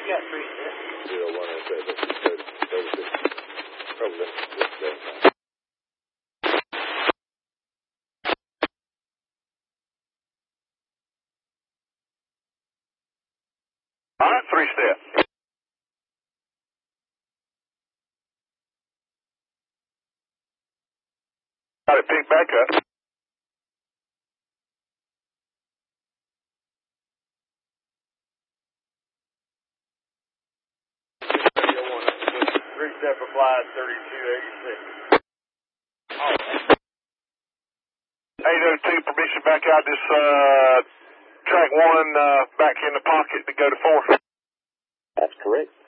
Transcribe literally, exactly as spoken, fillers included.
got three sets. Zero one oh seven, thirty-six. Probably this day. All right, three steps. Got it, pick back up. Three step applied, thirty-two eighty-six. eight oh two, permission back out this uh, track one uh, back in the pocket to go to four. That's correct.